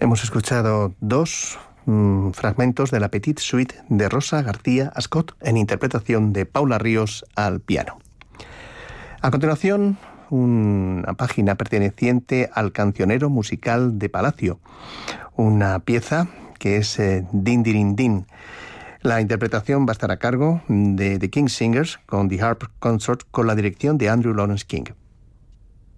Hemos escuchado dos fragmentos de la Petite Suite de Rosa García Ascot en interpretación de Paula Ríos al piano. A continuación, una página perteneciente al Cancionero Musical de Palacio, una pieza que es Din Dirin Din. La interpretación va a estar a cargo de The King Singers con The Harp Consort con la dirección de Andrew Lawrence King.